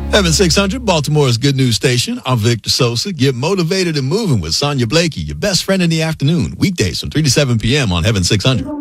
Heaven 600, Baltimore's good news station. I'm Victor Sosa. Get motivated and moving with Sonia Blakey, your best friend in the afternoon. Weekdays from 3 to 7 p.m. on Heaven 600.